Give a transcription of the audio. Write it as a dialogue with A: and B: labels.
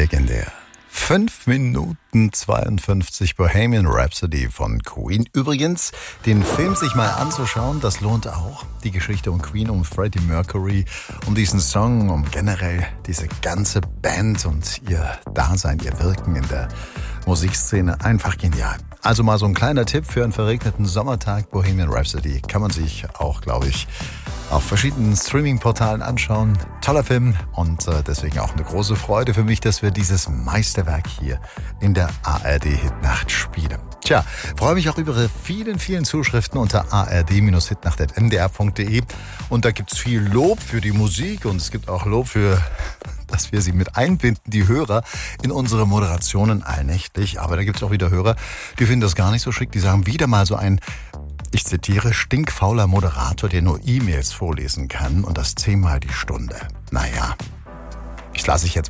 A: Legendär. 5 Minuten 52 Bohemian Rhapsody von Queen. Übrigens, den Film sich mal anzuschauen, das lohnt auch. Die Geschichte um Queen, um Freddie Mercury, um diesen Song, um generell diese ganze Band und ihr Dasein, ihr Wirken in der Musikszene. Einfach genial. Also mal so ein kleiner Tipp für einen verregneten Sommertag. Bohemian Rhapsody kann man sich auch, glaube ich, auf verschiedenen Streaming-Portalen anschauen. Toller Film und deswegen auch eine große Freude für mich, dass wir dieses Meisterwerk hier in der ARD-Hitnacht spielen. Tja, freue mich auch über vielen, vielen Zuschriften unter ard-hitnacht.ndr.de und da gibt's viel Lob für die Musik und es gibt auch Lob für, dass wir sie mit einbinden, die Hörer, in unsere Moderationen allnächtlich. Aber da gibt's auch wieder Hörer, die finden das gar nicht so schick. Die sagen wieder mal so ein, ich zitiere, stinkfauler Moderator, der nur E-Mails vorlesen kann und das 10-mal die Stunde. Naja, ich lasse ich jetzt